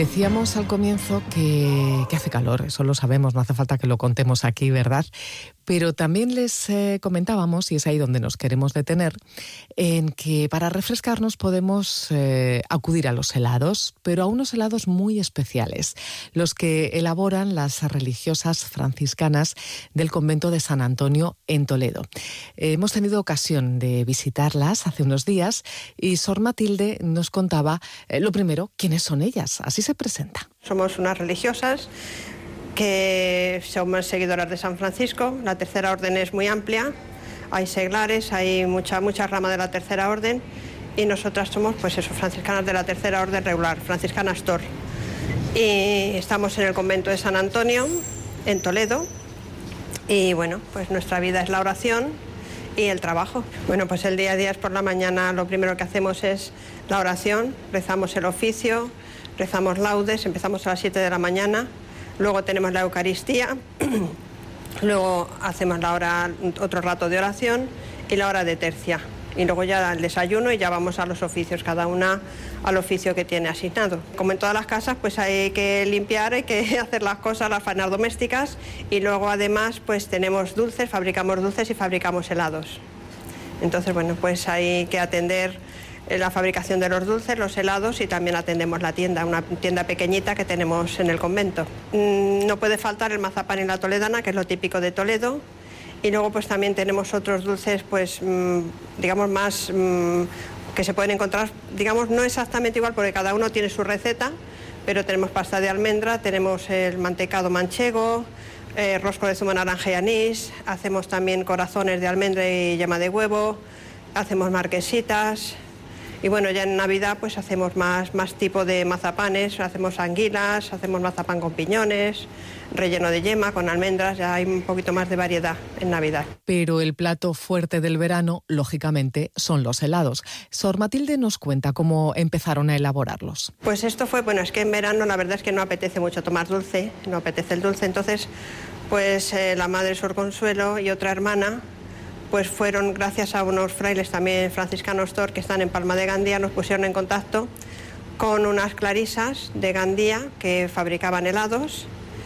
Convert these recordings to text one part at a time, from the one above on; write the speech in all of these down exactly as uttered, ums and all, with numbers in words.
Decíamos al comienzo que, que hace calor, eso lo sabemos, no hace falta que lo contemos aquí, ¿verdad? Pero también les eh, comentábamos, y es ahí donde nos queremos detener, en que para refrescarnos podemos eh, acudir a los helados, pero a unos helados muy especiales, los que elaboran las religiosas franciscanas del convento de San Antonio en Toledo. Eh, hemos tenido ocasión de visitarlas hace unos días y Sor Matilde nos contaba, eh, lo primero, quiénes son ellas. Así se presenta. Somos unas religiosas que somos seguidoras de San Francisco. La tercera orden es muy amplia, hay seglares, hay mucha, mucha rama de la tercera orden y nosotras somos pues eso, franciscanas de la tercera orden regular, franciscanas Tor. Y estamos en el convento de San Antonio, en Toledo, y bueno, pues nuestra vida es la oración y el trabajo. Bueno, pues el día a día es por la mañana, lo primero que hacemos es la oración, rezamos el oficio, rezamos laudes, empezamos a las siete de la mañana, luego tenemos la Eucaristía, luego hacemos la hora, otro rato de oración y la hora de tercia. Y luego ya el desayuno y ya vamos a los oficios, cada una al oficio que tiene asignado. Como en todas las casas, pues hay que limpiar, hay que hacer las cosas, las faenas domésticas y luego además pues tenemos dulces, fabricamos dulces y fabricamos helados. Entonces, bueno, pues hay que atender la fabricación de los dulces, los helados y también atendemos la tienda, una tienda pequeñita que tenemos en el convento. No puede faltar el mazapán y la toledana, que es lo típico de Toledo. Y luego pues también tenemos otros dulces, pues digamos más, que se pueden encontrar, digamos no exactamente igual porque cada uno tiene su receta, pero tenemos pasta de almendra, tenemos el mantecado manchego, eh, rosco de zumo naranja y anís, hacemos también corazones de almendra y yema de huevo, hacemos marquesitas. Y bueno, ya en Navidad pues hacemos más, más tipo de mazapanes, hacemos anguilas, hacemos mazapán con piñones, relleno de yema, con almendras, ya hay un poquito más de variedad en Navidad. Pero el plato fuerte del verano, lógicamente, son los helados. Sor Matilde nos cuenta cómo empezaron a elaborarlos. Pues esto fue, bueno, es que en verano la verdad es que no apetece mucho tomar dulce, no apetece el dulce, entonces pues eh, la madre Sor Consuelo y otra hermana pues fueron, gracias a unos frailes también franciscanos Tor que están en Palma de Gandía, nos pusieron en contacto con unas clarisas de Gandía que fabricaban helados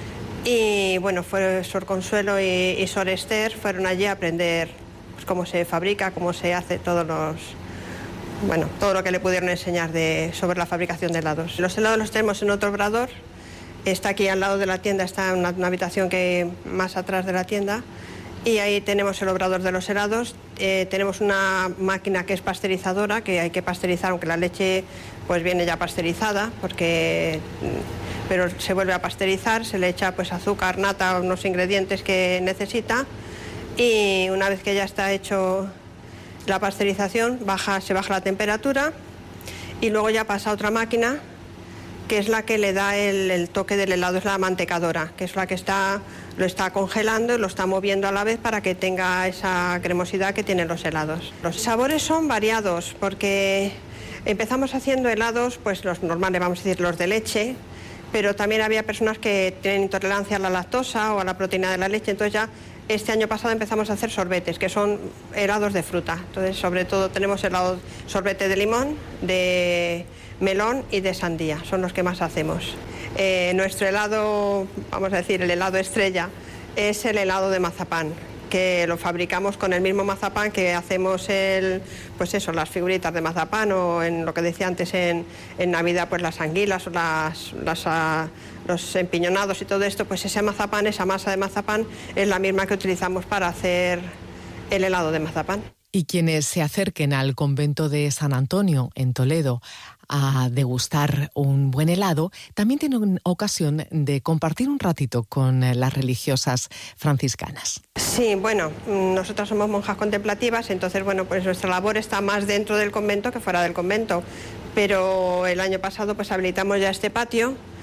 y bueno, fue Sor Consuelo y, y Sor Esther fueron allí a aprender pues, cómo se fabrica, cómo se hace todos los, bueno, todo lo que le pudieron enseñar de, sobre la fabricación de helados. Los helados los tenemos en otro obrador, está aquí al lado de la tienda, está en una, una habitación que más atrás de la tienda. Y ahí tenemos el obrador de los helados, eh, tenemos una máquina que es pasteurizadora, que hay que pasteurizar, aunque la leche pues viene ya pasteurizada, porque, pero se vuelve a pasteurizar, se le echa pues azúcar, nata, unos ingredientes que necesita, y una vez que ya está hecho la pasteurización, baja, se baja la temperatura, y luego ya pasa a otra máquina, que es la que le da el, el toque del helado, es la mantecadora, que es la que está, lo está congelando y lo está moviendo a la vez para que tenga esa cremosidad que tienen los helados. Los sabores son variados porque empezamos haciendo helados, pues los normales, vamos a decir, los de leche, pero también había personas que tienen intolerancia a la lactosa o a la proteína de la leche, entonces ya este año pasado empezamos a hacer sorbetes, que son helados de fruta. Entonces, sobre todo tenemos helado, sorbete de limón, de melón y de sandía, son los que más hacemos. Eh, nuestro helado, vamos a decir, el helado estrella, es el helado de mazapán, que lo fabricamos con el mismo mazapán que hacemos el, pues eso, las figuritas de mazapán o en lo que decía antes en, en Navidad, pues las anguilas o las, las, uh, los empiñonados y todo esto, pues ese mazapán, esa masa de mazapán es la misma que utilizamos para hacer el helado de mazapán. Y quienes se acerquen al convento de San Antonio en Toledo a degustar un buen helado, también tienen ocasión de compartir un ratito con las religiosas franciscanas. Sí, bueno, nosotras somos monjas contemplativas, entonces bueno, pues nuestra labor está más dentro del convento que fuera del convento, pero el año pasado pues habilitamos ya este patio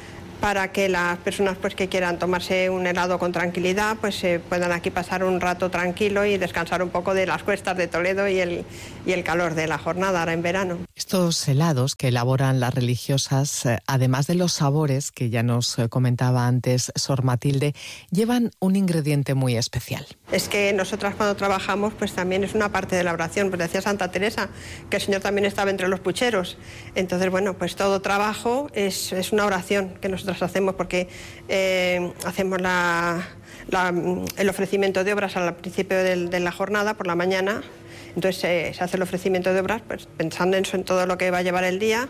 para que las personas pues que quieran tomarse un helado con tranquilidad pues eh, puedan aquí pasar un rato tranquilo y descansar un poco de las cuestas de Toledo y el, y el calor de la jornada ahora en verano. Estos helados que elaboran las religiosas, eh, además de los sabores que ya nos eh, comentaba antes Sor Matilde, llevan un ingrediente muy especial. Es que nosotras cuando trabajamos pues también es una parte de la oración, pues decía Santa Teresa que el Señor también estaba entre los pucheros. Entonces bueno, pues todo trabajo es, es una oración que nosotros hacemos porque eh, hacemos la, la, el ofrecimiento de obras al principio de, de la jornada por la mañana. Entonces eh, se hace el ofrecimiento de obras pues, pensando en, eso, en todo lo que va a llevar el día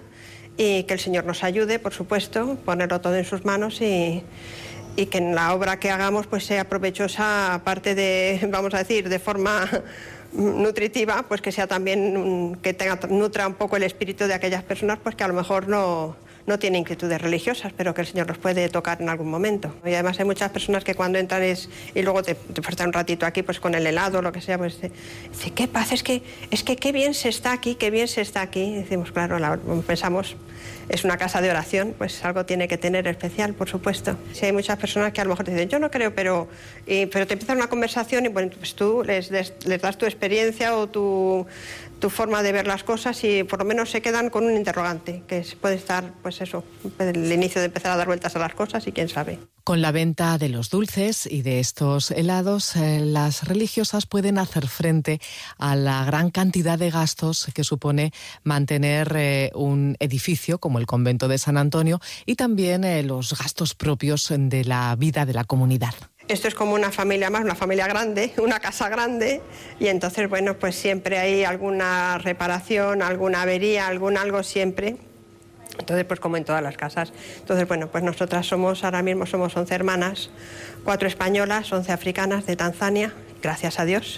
y que el Señor nos ayude, por supuesto, ponerlo todo en sus manos y, y que en la obra que hagamos pues sea provechosa, aparte de, vamos a decir, de forma nutritiva, pues que sea también, que tenga, nutra un poco el espíritu de aquellas personas pues que a lo mejor no... no tiene inquietudes religiosas, pero que el Señor los puede tocar en algún momento. Y además hay muchas personas que cuando entran es, y luego te, te falta un ratito aquí pues con el helado o lo que sea, pues dice, ¿qué pasa? Es que, es que qué bien se está aquí, qué bien se está aquí. Y decimos, claro, la, pensamos, es una casa de oración, pues algo tiene que tener especial, por supuesto. Si hay muchas personas que a lo mejor te dicen, yo no creo, pero, y, pero te empieza una conversación y bueno, pues tú les, les, les das tu experiencia o tu... tu forma de ver las cosas y por lo menos se quedan con un interrogante, que puede estar, pues eso, el inicio de empezar a dar vueltas a las cosas y quién sabe. Con la venta de los dulces y de estos helados, eh, las religiosas pueden hacer frente a la gran cantidad de gastos que supone mantener eh, un edificio como el convento de San Antonio y también eh, los gastos propios de la vida de la comunidad. Esto es como una familia más, una familia grande, una casa grande y entonces, bueno, pues siempre hay alguna reparación, alguna avería, algún algo siempre. Entonces, pues como en todas las casas. Entonces, bueno, pues nosotras somos, ahora mismo somos once hermanas, cuatro españolas, once africanas de Tanzania, gracias a Dios,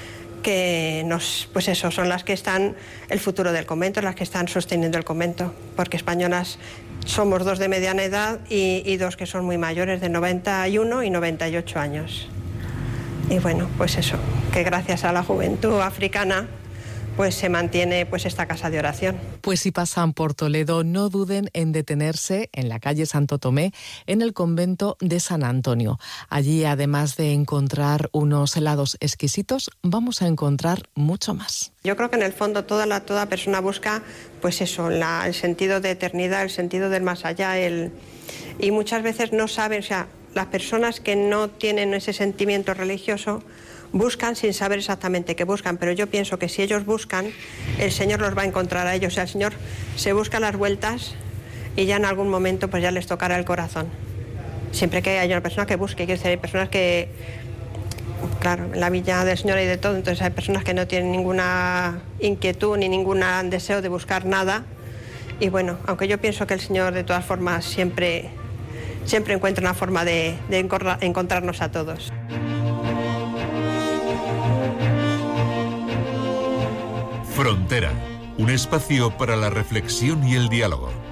que nos, pues eso, son las que están, el futuro del convento, las que están sosteniendo el convento, porque españolas somos dos de mediana edad y, y dos que son muy mayores, de noventa y uno y noventa y ocho años. Y bueno, pues eso, que gracias a la juventud africana pues se mantiene pues esta casa de oración. Pues si pasan por Toledo, no duden en detenerse en la calle Santo Tomé, en el convento de San Antonio. Allí, además de encontrar unos helados exquisitos, vamos a encontrar mucho más. Yo creo que en el fondo toda, la, toda persona busca pues eso, la, el sentido de eternidad, el sentido del más allá, el, y muchas veces no saben, o sea, las personas que no tienen ese sentimiento religioso buscan sin saber exactamente qué buscan, pero yo pienso que si ellos buscan, el Señor los va a encontrar a ellos. O sea, el Señor se busca las vueltas y ya en algún momento pues ya les tocará el corazón. Siempre que haya una persona que busque, quiere decir, hay personas que, claro, en la villa del Señor hay de todo, entonces hay personas que no tienen ninguna inquietud ni ningún deseo de buscar nada. Y bueno, aunque yo pienso que el Señor de todas formas siempre, siempre encuentra una forma de, de encontrarnos a todos. Frontera, un espacio para la reflexión y el diálogo.